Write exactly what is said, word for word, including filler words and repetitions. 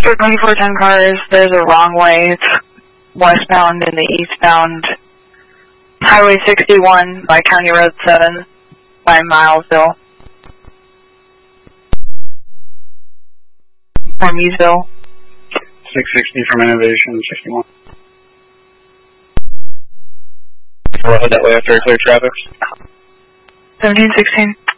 for twenty-four ten cars, there's a wrong way. It's westbound in the eastbound Highway sixty-one by County Road seven by Milesville. Or Meesville. six sixty from Innovation, sixty-one. We'll head that way after clear traffic. seventeen sixteen.